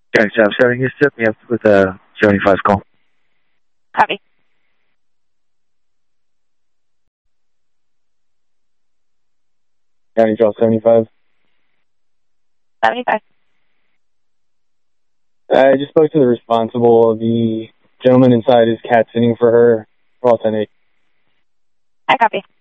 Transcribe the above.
County Staff 7, you set me up with a 75 call. Copy. County Draw 75. 75. I just spoke to the responsible. The gentleman inside is cat sitting for her. We're all 10-8. I copy.